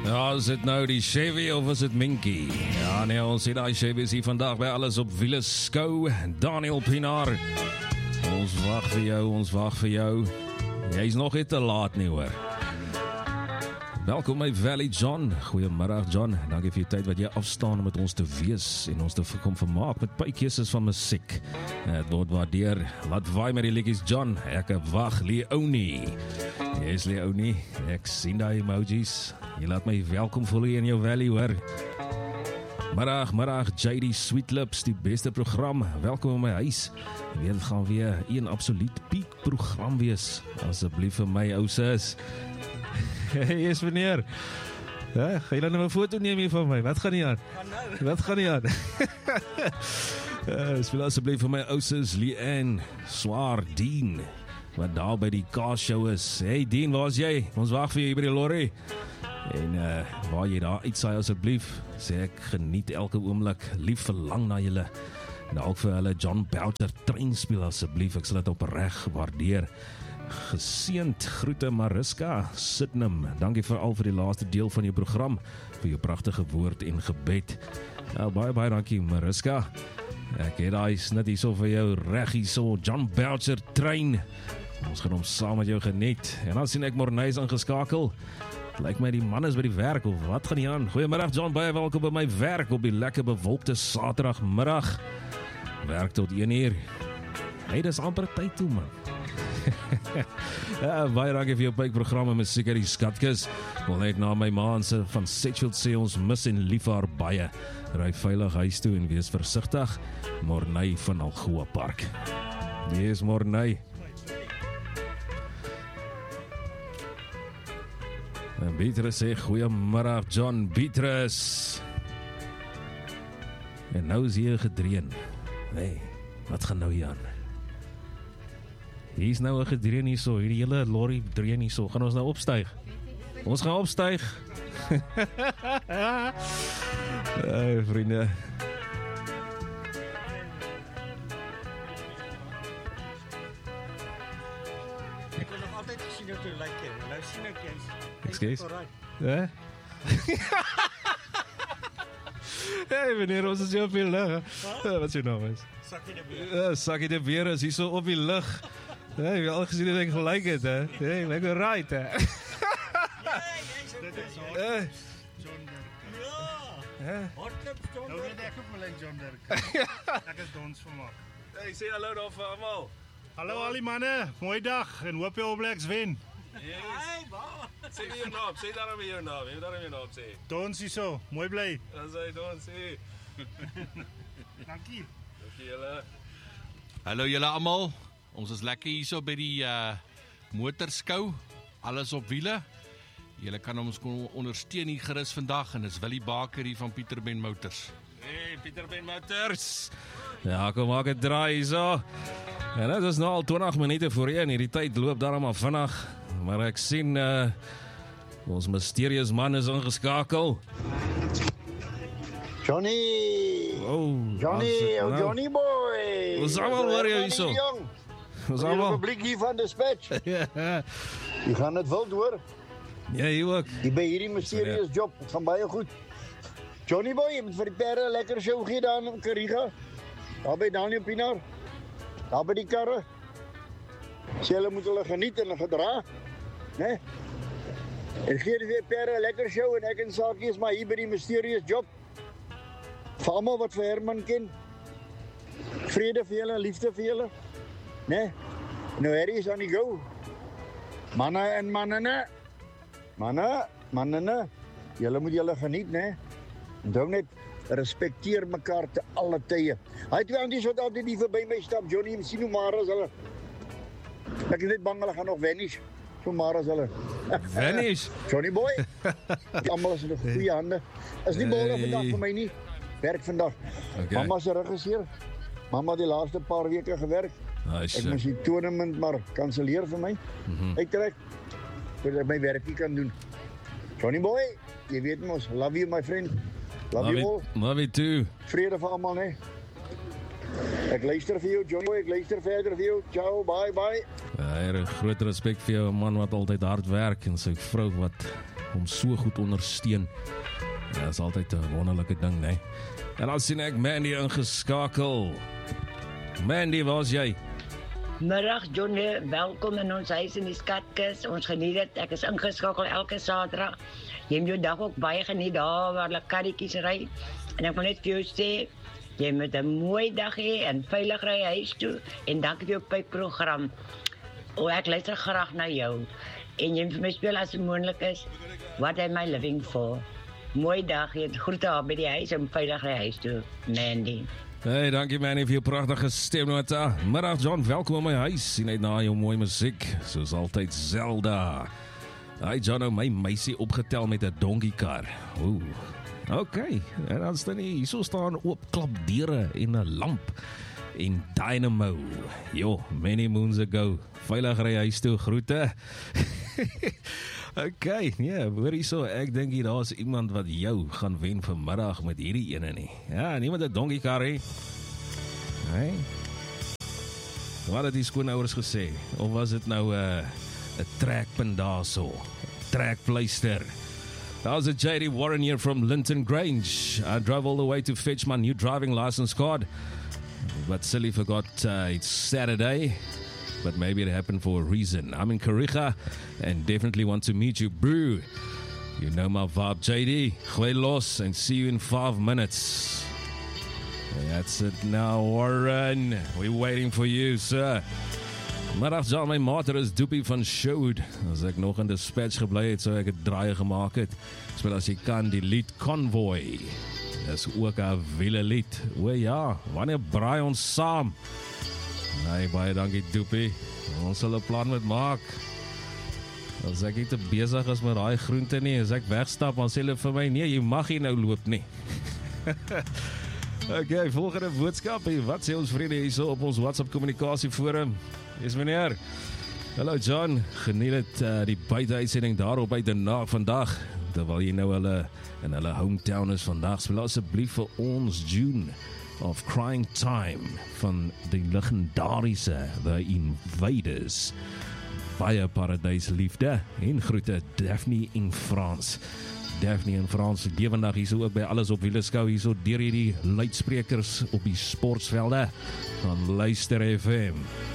Ja, is dit nou die Chevy of is dit Minky? Ja nee, ons sien die Chevy is hier vandag by Alles op Wiele Skou. Daniel Pienaar. Ons wag vir jou. Jy is nog nie te laat nie hoor. Welkom my Valley John. Goeiemiddag John. Dankie vir die tyd wat jy afstaan om met ons te wees en ons te kom vermaak met keuses van musiek. Het word waardeer. Laat vaai met die liedjies John. Ek wag Leonie. Yes Leonie, ek sien die emojis. Jy laat my welkom voel hier in jou Valley hoor. Middag JD Sweet Lips, die beste program. Welkom in my huis. Dit gaan weer een absoluut piek program wees. Asseblief vir my ou sis. Yes meneer. Ja, ga jy dan nou 'n foto neem hier van my? Wat gaan nie aan? Wat gaan nie aan? Speel asseblief vir my ou sis Leanne Swaar Dien, wat daar by die K-show is. Hey Dien, waar is jy? Ons wag vir jou hier by die lorry. En waar jy daar uitsaai asseblief, sê ek geniet elke oomblik, lief verlang na julle. En ook vir hulle John Boucher trein speel asseblief, ek sal dit opreg waardeer. Geseend groete Mariska Sydenham. Dankie veral vir die laaste deel van jou program, vir jou pragtige woord en gebed. Nou, baie dankie Mariska. Ek het daai snit hierso vir jou reg hierso, John Boucher trein. Ons gaan hom saam met jou geniet. En dan sien ek Mornys ingeskakel. Lyk my die man is by die werk of wat gaan nie aan? Goeiemiddag John, baie welkom by my werk op die lekker bewolkte Saterdagmiddag. Werk tot 1 uur. Hey, dis amper tyd toe man. Ja, baie dankie vir jou pypprogramme musiek uit die skatkis. Wil net na my ma se van Setchfield sê ons mis en lief haar baie. Ry veilig huis toe en wees versigtig. Morney van Algoa Park. Yes, Morney. En Beatrice sê, goeiemiddag John, Beatrice. En nou is hier gedreun. Nee, wat gaan nou hier aan? Hier is nou 'n gedreun hier so, hierdie hele lorry dreun hier so. Gaan ons nou opstyg? Ons gaan opstyg. Hey vriende. Ek kon nog altyd gesien hoe dit lyk en nou sien ek jy's. Excuse? Ja? Hey meneer, ons is hier op die lug. Wat is jou naam is? Sakkie de Beer. Sakkie de Beer is hier so op die lug. Hey, jy al gesien dat ek gelyk het, hè? Hey, lyk like right, hè? Ja, jy's dit is John Dirk. Ja. Hartklop John Dirk. Nou net ek op my John Dirk. Ek is Dons vermaak. Hey, sê hallo daar vir almal. Hallo al die manne, mooi dag en hoop die All Blacks wen. Yes. Hey, ba. Sê jou naam, sê daarom jou naam. Jy daarom jou naam sê. Dons hierso, mooi bly. Dan sê Dons sê. Dankie. Dankie julle. Hallo julle almal. Ons is lekker hierso by die motorskou. Alles op wiele. Julle kan ons ondersteun hier gerus vandag en dis Willie Baker hier van Pieter Ben Motors. Hey, Pieter Ben Motors. Ja, kom maak 'n draai hierso. En dit is nou al 20 minute voor 1. Hierdie tyd loop daarom af vinnig. Maar ek sien ons mysterious man is ingeskakel. Johnny! Oh, Johnny, oh Johnny boy! Ons almal hoor jou hierso. Ons almal. Die publiek hier van Dispatch. Die gaan dit wild hoor. Ja, jy ook. Die by hierdie mysterious job, het gaan baie goed. Johnny boy, jy moet vir die perde lekker show gee daar in Kariga. Daar by Daniel Pienaar. Daar by die karre. Sê hulle moet hulle geniet en gedra. Né? En gee die perde lekker show en ek en Sakie is maar hier by die mysterious job. Vir almal wat vir Herman ken. Vrede vir julle, liefde vir julle. Né? Nou Harry is aan die go. Manne en mannene. Manne. Julle moet julle geniet, né? Onthou net, respekteer mekaar te alle tye. Hy twee anties wat altyd hier verby my stap, Johnny, sien hoe maar as hulle. Ek is net bang hulle gaan nog vanish. So maar as hulle. Vanish? Johnny boy. Almal is in goeie hande. Is nie bole vandag vir my nie. Werk vandag. Okay. Mamma se regisseur. Mamma die laaste paar weke gewerk. Ek moes die tournament maar kanselleer vir my. Uittrek. Sodat ek my werkie kan doen. Johnny boy, jy weet mos, love you my friend. Love you all. Love you too. Vrede vir almal, né? Ek luister vir jou, Johnny, ek luister verder vir jou. Ciao, bye. Ja, groot respek vir jou, man wat altyd hard werk en sy vrou wat hom so goed ondersteun. Ja, is altyd 'n wonderlike ding, né? En dan sien ek Mandy ingeskakel. Mandy, waar's jy? Middag John, welkom in ons huis in die skatkis. Ons geniet dit. Ek is ingeskakel elke Saterdag. Jy moet jou dag ook baie geniet daar waar hulle karretjies ry. En ek wil net vir jou sê, jy moet 'n mooi dag hê en veilig ry huis toe. En dankie vir jou pypprogram. Ek luister graag na jou. En jy moet vir my speel as dit moontlik is. What am I living for? Mooi dag, jy groete haar by die huis en veilig ry huis toe, Mandy. Hey, dankie Manny vir jou pragtige stemnota. Middag John, welkom in my huis. Sien uit na jou mooi musiek, soos altyd Zelda. Hey John, nou my meisie opgetel met 'n donkiekar. Ooh. Okay, en dan staan hier so staan oopklap deure en 'n lamp en dynamo. Jo, many moons ago. Veilig ry huis toe, groete. Okay, ja, hoor hierso, ek dink hier daar's iemand wat jou gaan wen vanmiddag met hierdie ene nie. Ja, niemand 'n donkiekar hê. Hey. Wat het die skoonouers gesê? Of was dit nou 'n trekpunt daarso? Trekpleister. That was a JD Warren here from Linton Grange. I drove all the way to fetch my new driving license card, but silly forgot it's Saturday. But maybe it happened for a reason. I'm in Kariga and definitely want to meet you, bro. You know my vibe, JD. Gooi los and see you in 5 minutes. That's it now, Warren. We're waiting for you, sir. Middag, John, my mater is Doopie van Sherwood. As ek nog in Dispatch gebly het, sou ek 'n draai gemaak het. Speel as jy kan die lied Convoy. Dis ook 'n wiele lied. O ja, wanneer braai ons saam? Nee, baie dankie Doopie. Ons sal 'n plan met maak. As ek nie te besig is met daai groente nie, as ek wegstap, dan sê hulle vir my, nee, jy mag nie nou loop nie. Okay, volgende boodskap. Wat sê ons vriende hierso op ons WhatsApp kommunikasieforum? Yes, meneer. Hallo John, geniet dit die buiteuitsending daarop by Den Haag vandag. Terwyl jy nou hulle in hulle hometown is vandag, speel asseblief vir ons June of Crying Time van die legendariese The Invaders. Baie paradysliefde en groete Daphne in Frans. Daphne in Frans, lewendig hier so ook by Alles op Wiele skou hier so deur hierdie luidsprekers op die sportsvelde van Luister FM.